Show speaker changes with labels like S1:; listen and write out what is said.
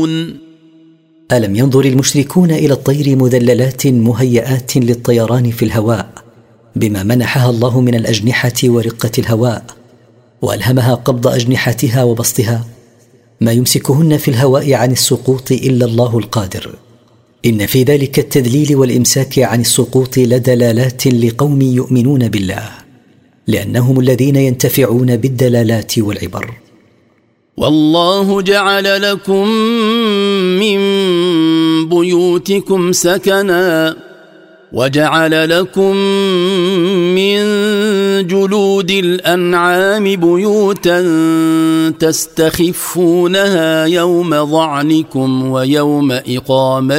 S1: ألم ينظر المشركون إلى الطير مذللات مهيئات للطيران في الهواء بما منحها الله من الأجنحة ورقة الهواء، وألهمها قبض أجنحتها وبسطها؟ ما يمسكهن في الهواء عن السقوط إلا الله القادر. إن في ذلك التذليل والإمساك عن السقوط لدلالات لقوم يؤمنون بالله، لأنهم الذين ينتفعون بالدلالات والعبر.
S2: والله جعل لكم من بيوتكم سكنا وجعل لكم من جلود الأنعام بيوتا تستخفونها يوم ظعنكم ويوم إقامتكم